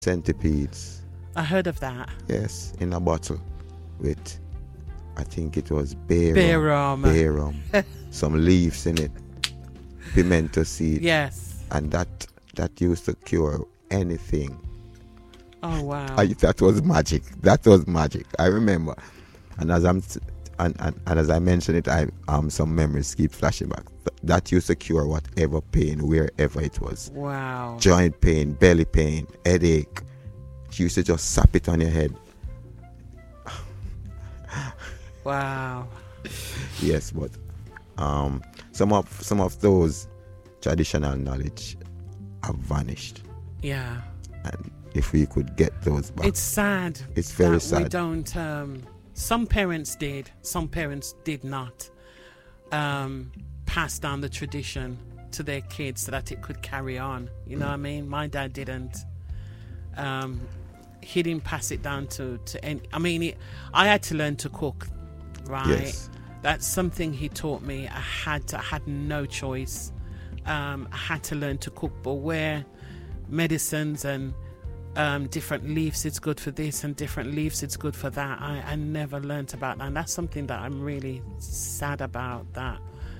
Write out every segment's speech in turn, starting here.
centipedes. I heard of that. Yes, in a bottle with, I think it was bay rum. Some leaves in it, pimento seed. Yes. And that used to cure anything. Oh wow. That was magic. That was magic. I remember. And as as I mentioned it, some memories keep flashing back. That used to cure whatever pain, wherever it was. Wow. Joint pain, belly pain, headache. You used to just sap it on your head. Wow. Yes, but some of those traditional knowledge have vanished. Yeah. And if we could get those back. It's sad. It's very that sad. We don't. Some parents did. Some parents did not pass down the tradition to their kids so that it could carry on. You know what I mean? My dad didn't. He didn't pass it down to any. I mean, I had to learn to cook, right? Yes. That's something he taught me. I had no choice. I had to learn to cook, but where medicines and different leaves it's good for this and different leaves it's good for that, I never learned about that, and that's something that I'm really sad about. That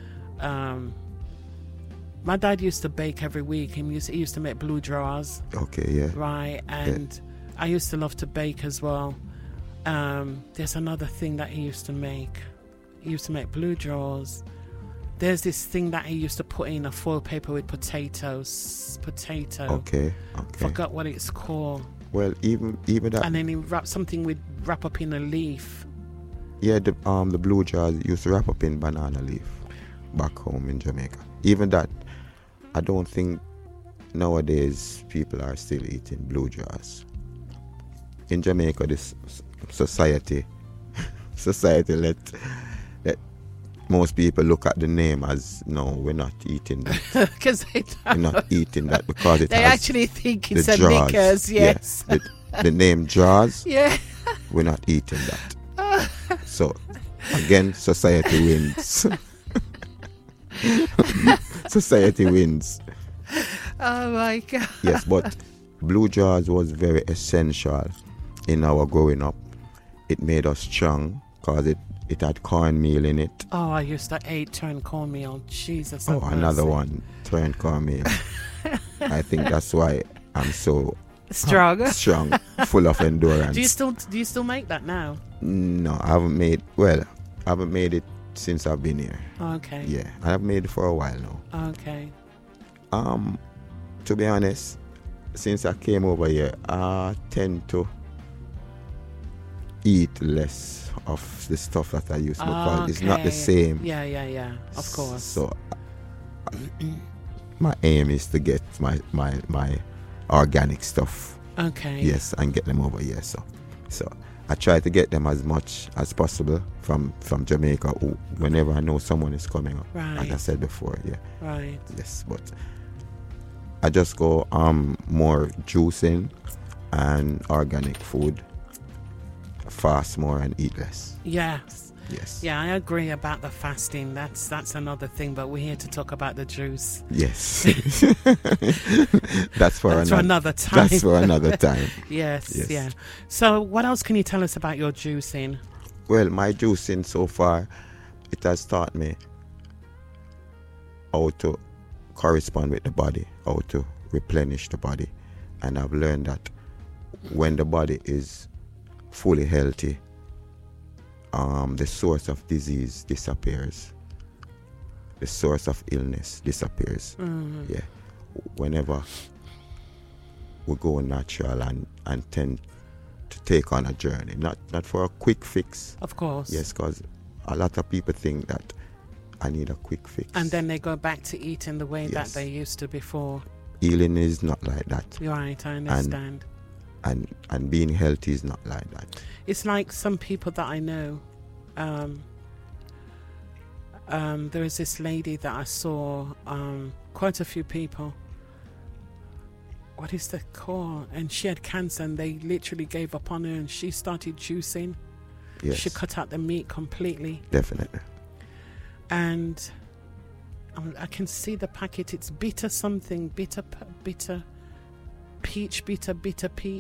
my dad used to bake every week. He used to make blue drawers. Okay, yeah. Right, and I used to love to bake as well. There's another thing that he used to make. He used to make blue drawers. There's this thing that he used to put in a foil paper with potato. Okay. Forgot what it's called. Well, even that. And then he wrap up in a leaf. Yeah, the blue jars used to wrap up in banana leaf back home in Jamaica. Even that, I don't think nowadays people are still eating blue jars. In Jamaica, this society let most people look at the name as, no, we're not eating that. Because we're not eating that because they actually think it's a Knickers, yes. Yeah, the name jars, yeah. We're not eating that. So, again, society wins. Society wins. Oh my God. Yes, but blue jars was very essential in our growing up. It made us strong because it had cornmeal in it. Oh, I used to eat turned cornmeal. Jesus. Oh, another one, turned cornmeal. I think that's why I'm so strong, full of endurance. Do you still make that now? No, I haven't made it since I've been here. Okay. Yeah, I've made it for a while now. Okay. To be honest, since I came over here, I tend to eat less of the stuff that I used to because it's not the same. Yeah. Of course. So my aim is to get my organic stuff. Okay. Yes, and get them over here. So I try to get them as much as possible from Jamaica whenever I know someone is coming up. Right. Like I said before, yeah. Right. Yes, but I just go more juicing and organic food. Fast more and eat less. Yes. Yeah, I agree about the fasting. That's another thing, but we're here to talk about the juice. Yes. That's for another time. That's for another time. Yes. Yeah. So what else can you tell us about your juicing? Well, my juicing so far, it has taught me how to correspond with the body, how to replenish the body. And I've learned that when the body is fully healthy, the source of disease disappears. The source of illness disappears. Mm-hmm. Yeah. Whenever we go natural and tend to take on a journey, not for a quick fix. Of course. Yes, because a lot of people think that I need a quick fix. And then they go back to eating the way that they used to before. Healing is not like that. Right, I understand. And being healthy is not like that. It's like some people that I know. There is this lady that I saw, quite a few people. What is the call? And she had cancer and they literally gave up on her and she started juicing. Yes. She cut out the meat completely. Definitely. And I can see the packet. It's bitter something. Bitter. peach bitter peach.